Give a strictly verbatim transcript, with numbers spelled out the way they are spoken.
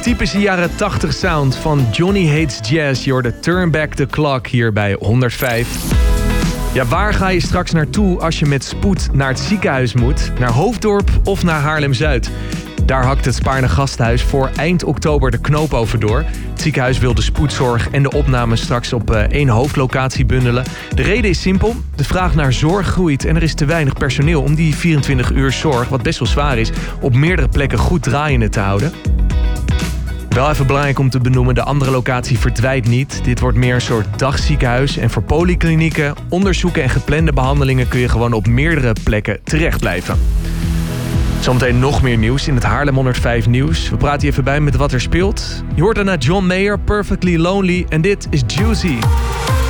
typische jaren tachtig sound van Johnny Hates Jazz. Je hoorde Turn Back the Clock hier bij honderdvijf. Ja, waar ga je straks naartoe als je met spoed naar het ziekenhuis moet? Naar Hoofddorp of naar Haarlem-Zuid? Daar hakt het Spaarne Gasthuis voor eind oktober de knoop over door. Het ziekenhuis wil de spoedzorg en de opname straks op uh, één hoofdlocatie bundelen. De reden is simpel. De vraag naar zorg groeit en er is te weinig personeel om die vierentwintig uur zorg, wat best wel zwaar is, op meerdere plekken goed draaiende te houden. Wel even belangrijk om te benoemen, de andere locatie verdwijnt niet. Dit wordt meer een soort dagziekenhuis. En voor polyklinieken, onderzoeken en geplande behandelingen kun je gewoon op meerdere plekken terecht blijven. Zometeen nog meer nieuws in het Haarlem honderdvijf nieuws. We praten je even bij met wat er speelt. Je hoort daarna John Mayer, Perfectly Lonely. En dit is Juicy.